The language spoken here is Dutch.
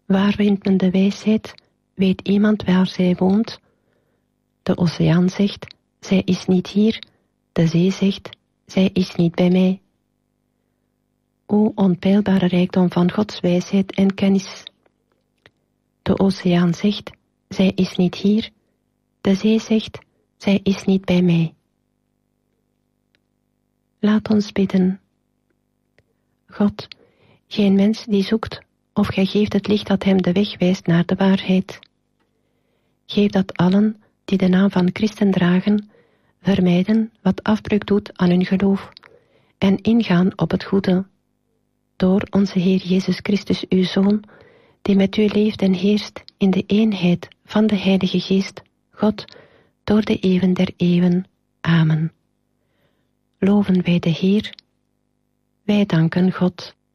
Waar vindt men de wijsheid? Weet iemand waar zij woont? De oceaan zegt, zij is niet hier. De zee zegt, zij is niet bij mij. O onpeilbare rijkdom van Gods wijsheid en kennis. De oceaan zegt, zij is niet hier. De zee zegt, zij is niet bij mij. Laat ons bidden. God, geen mens die zoekt, of gij geeft het licht dat hem de weg wijst naar de waarheid. Geef dat allen die de naam van Christen dragen, vermijden wat afbreuk doet aan hun geloof en ingaan op het goede. Door onze Heer Jezus Christus, uw Zoon, die met u leeft en heerst in de eenheid van de Heilige Geest, God, door de eeuwen der eeuwen. Amen. Loven wij de Heer. Wij danken God.